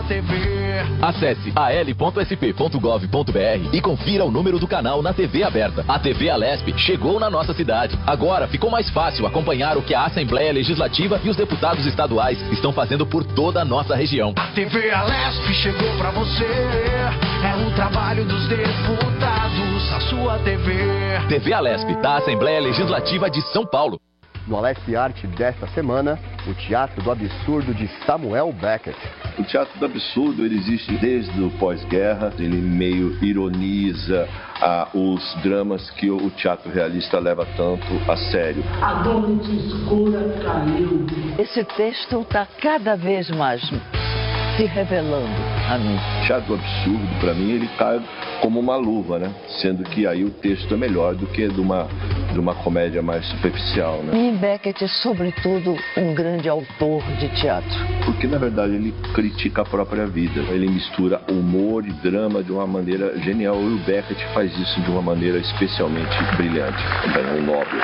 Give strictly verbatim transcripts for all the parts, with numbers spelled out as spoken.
T V. Acesse a l ponto s p ponto gov ponto b r e confira o número do canal na T V aberta. A T V Alesp chegou na nossa cidade. Agora ficou mais fácil acompanhar o que a Assembleia Legislativa e os deputados estaduais estão fazendo por toda a nossa região. A T V Alesp chegou pra você. É um trabalho dos deputados, a sua T V. T V Alesp, da Assembleia Legislativa de São Paulo. No Alesp Arte desta semana, o Teatro do Absurdo de Samuel Beckett. O Teatro do Absurdo ele existe desde o pós-guerra, ele meio ironiza ah, os dramas que o teatro realista leva tanto a sério. A noite escura caiu. Esse texto está cada vez mais se revelando a mim. O Teatro do Absurdo, para mim, ele cai como uma luva, né? Sendo que aí o texto é melhor do que de uma, de uma comédia mais superficial, né? E Beckett é, sobretudo, um grande autor de teatro. Porque, na verdade, ele critica a própria vida. Ele mistura humor e drama de uma maneira genial. E o Beckett faz isso de uma maneira especialmente brilhante. Também é um Nobel.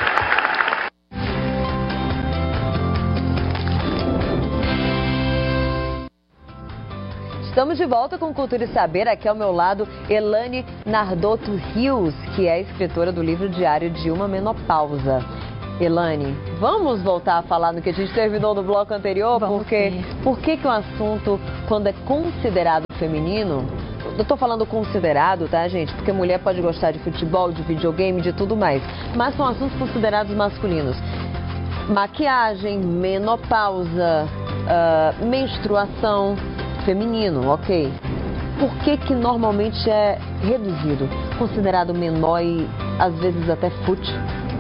Estamos de volta com Cultura e Saber. Aqui ao meu lado, Elane Nardotto Rios, que é escritora do livro Diário de uma Menopausa. Elane, vamos voltar a falar no que a gente terminou no bloco anterior? Vamos porque sim. Por que que o assunto, quando é considerado feminino, eu tô falando considerado, tá, gente? Porque mulher pode gostar de futebol, de videogame, de tudo mais. Mas são assuntos considerados masculinos. Maquiagem, menopausa, uh, menstruação... feminino, ok. Por que que normalmente é reduzido, considerado menor e às vezes até fútil?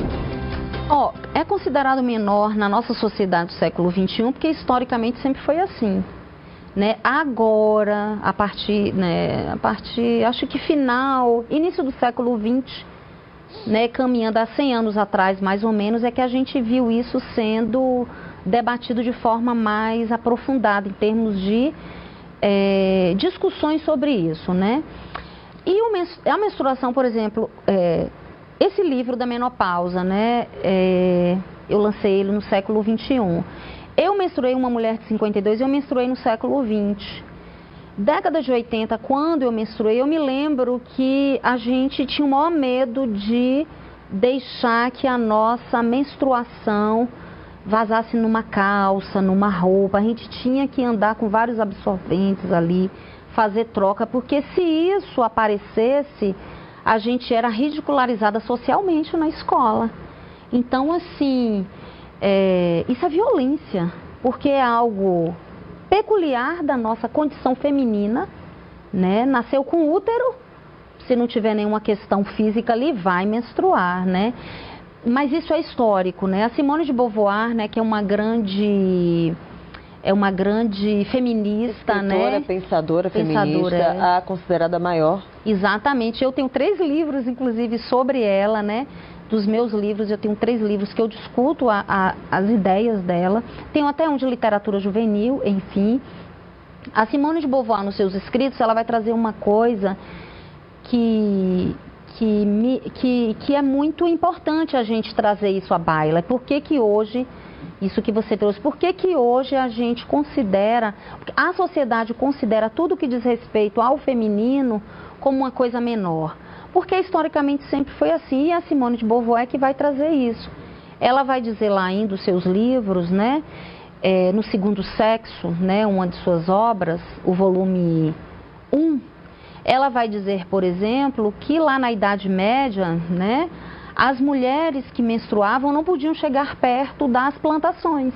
Ó, oh, é considerado menor na nossa sociedade do século vinte e um porque historicamente sempre foi assim, né? Agora, a partir, né, a partir, acho que final, início do século vinte, né, caminhando há cem anos atrás, mais ou menos, é que a gente viu isso sendo debatido de forma mais aprofundada em termos de É, discussões sobre isso, né? E o, a menstruação, por exemplo, é, esse livro da menopausa, né? É, eu lancei ele no século vinte e um. Eu menstruei uma mulher de cinquenta e dois e eu menstruei no século vinte. Década de oitenta, quando eu menstruei, eu me lembro que a gente tinha o maior medo de deixar que a nossa menstruação vazasse numa calça, numa roupa. A gente tinha que andar com vários absorventes ali, fazer troca, porque se isso aparecesse, a gente era ridicularizada socialmente na escola. Então, assim, é, isso é violência, porque é algo peculiar da nossa condição feminina, né? Nasceu com útero, se não tiver nenhuma questão física ali, vai menstruar, né? Mas isso é histórico, né? A Simone de Beauvoir, né, que é uma grande, é uma grande feminista, escritora, né? pensadora, pensadora feminista, é. a considerada maior. Exatamente. Eu tenho três livros, inclusive, sobre ela, né? Dos meus livros, eu tenho três livros que eu discuto a, a, as ideias dela. Tenho até um de literatura juvenil, enfim. A Simone de Beauvoir, nos seus escritos, ela vai trazer uma coisa que... Que, me, que, que é muito importante a gente trazer isso à baila. Por que que hoje, isso que você trouxe, por que que hoje a gente considera, a sociedade considera tudo que diz respeito ao feminino como uma coisa menor? Porque historicamente sempre foi assim, e a Simone de Beauvoir é que vai trazer isso. Ela vai dizer lá em um dos seus livros, né, é, no Segundo Sexo, né, uma de suas obras, o volume um, ela vai dizer, por exemplo, que lá na Idade Média, né, as mulheres que menstruavam não podiam chegar perto das plantações.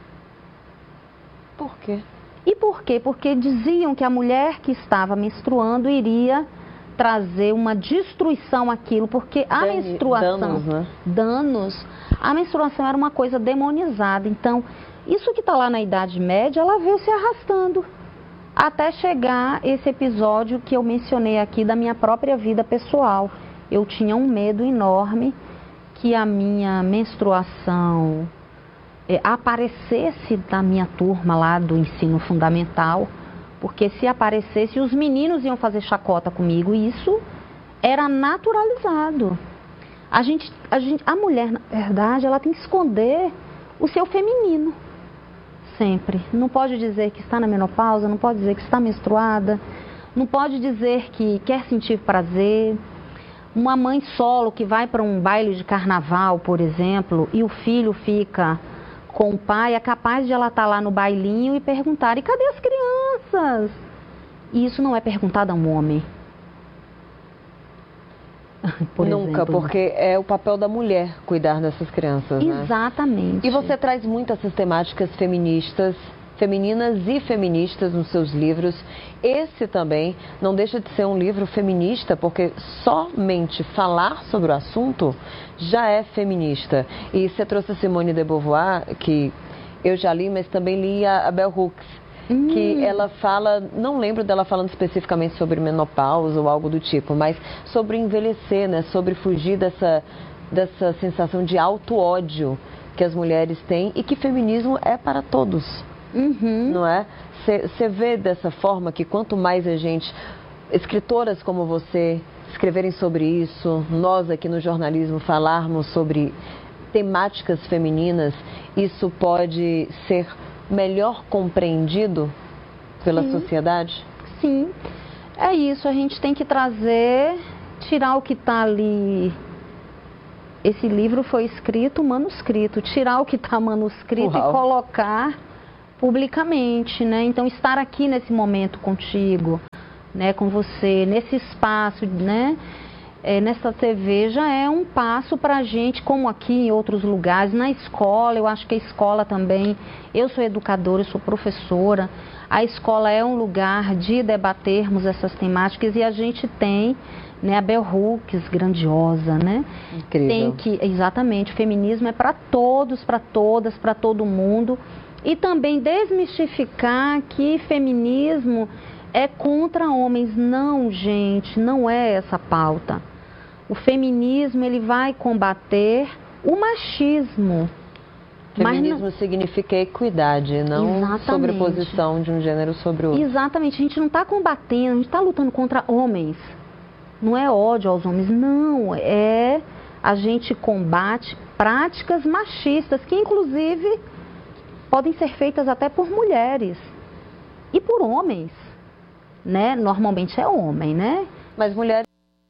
Por quê? E por quê? Porque diziam que a mulher que estava menstruando iria trazer uma destruição àquilo, porque a Dan- menstruação... danos, né? Danos. A menstruação era uma coisa demonizada. Então, isso que está lá na Idade Média, ela veio se arrastando. Até chegar esse episódio que eu mencionei aqui da minha própria vida pessoal. Eu tinha um medo enorme que a minha menstruação é, aparecesse na minha turma lá do ensino fundamental, porque se aparecesse, os meninos iam fazer chacota comigo, e isso era naturalizado. A, gente, a, gente, a mulher, na verdade, ela tem que esconder o seu feminino. sempre. Não pode dizer que está na menopausa, não pode dizer que está menstruada, não pode dizer que quer sentir prazer. Uma mãe solo que vai para um baile de carnaval, por exemplo, e o filho fica com o pai, é capaz de ela estar lá no bailinho e perguntar, e cadê as crianças? E isso não é perguntado a um homem. Por Nunca, exemplo. porque é o papel da mulher cuidar dessas crianças, né? Exatamente. E você traz muitas sistemáticas feministas, femininas e feministas nos seus livros. Esse também não deixa de ser um livro feminista, porque somente falar sobre o assunto já é feminista. E você trouxe a Simone de Beauvoir, que eu já li, mas também li a Bell Hooks, hum. que ela fala, não lembro dela falando especificamente sobre menopausa ou algo do tipo, mas sobre envelhecer, né? Sobre fugir dessa, dessa sensação de auto-ódio que as mulheres têm e que feminismo é para todos. Uhum. Não é? Você vê dessa forma que quanto mais a gente, escritoras como você, escreverem sobre isso, nós aqui no jornalismo falarmos sobre temáticas femininas, isso pode ser melhor compreendido pela Sim. sociedade? Sim, é isso, a gente tem que trazer, tirar o que está ali. Esse livro foi escrito manuscrito, tirar o que está manuscrito Uau. E colocar publicamente, né? Então estar aqui nesse momento contigo, né, com você, nesse espaço, né, é, nessa T V já é um passo para a gente, como aqui em outros lugares, na escola. Eu acho que a escola também, eu sou educadora, eu sou professora, a escola é um lugar de debatermos essas temáticas e a gente tem, né, a Bell Hooks, grandiosa, né? Incrível. Tem que, exatamente, o feminismo é para todos, para todas, para todo mundo. E também desmistificar que feminismo é contra homens. Não, gente, não é essa pauta. O feminismo, ele vai combater o machismo. Feminismo Mas não... significa equidade, não Exatamente. Sobreposição de um gênero sobre o outro. Exatamente, a gente não está combatendo, a gente está lutando contra homens. Não é ódio aos homens, não. É a gente combate práticas machistas, que inclusive podem ser feitas até por mulheres e por homens, né? Normalmente é homem, né? Mas mulheres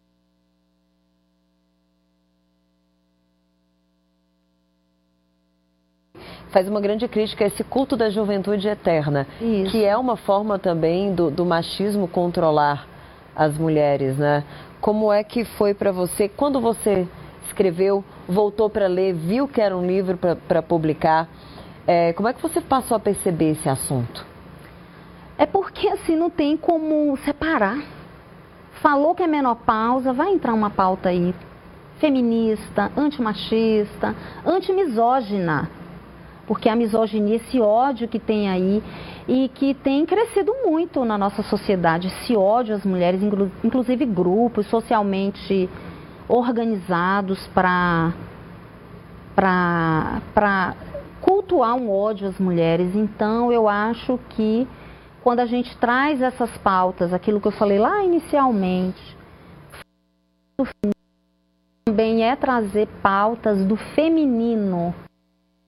faz uma grande crítica a esse culto da juventude eterna, Isso. que é uma forma também do, do machismo controlar as mulheres, né? Como é que foi para você, quando você escreveu, voltou para ler, viu que era um livro para publicar, é, como é que você passou a perceber esse assunto? É porque assim não tem como separar. Falou que é menopausa, vai entrar uma pauta aí feminista, antimachista, antimisógina. Porque a misoginia, esse ódio que tem aí e que tem crescido muito na nossa sociedade, esse ódio às mulheres, inclusive grupos socialmente organizados para para para cultuar um ódio às mulheres. Então eu acho que quando a gente traz essas pautas, aquilo que eu falei lá inicialmente, também é trazer pautas do feminino,